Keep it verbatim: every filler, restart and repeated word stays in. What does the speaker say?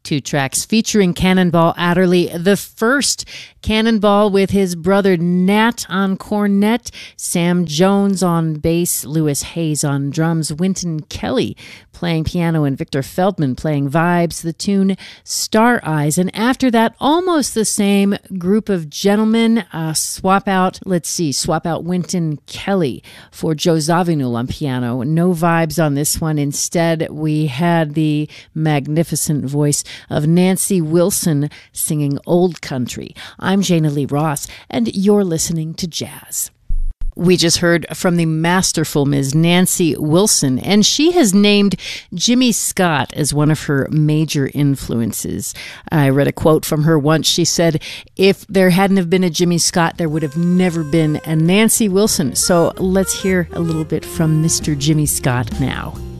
Two tracks featuring Cannonball Adderley. The first, Cannonball with his brother Nat on cornet, Sam Jones on bass, Lewis Hayes on drums, Wynton Kelly playing piano, and Victor Feldman playing vibes. The tune Star Eyes. And after that, almost the same group of gentlemen, uh, swap out, let's see, swap out Wynton Kelly for Joe Zawinul on piano. No vibes on this one. Instead, we had the magnificent voice of Nancy Wilson singing Old Country. I'm Jana Lee Ross, and you're listening to Jazz. We just heard from the masterful Miz Nancy Wilson, and she has named Jimmy Scott as one of her major influences. I read a quote from her once. She said, if there hadn't have been a Jimmy Scott, there would have never been a Nancy Wilson. So let's hear a little bit from Mister Jimmy Scott now.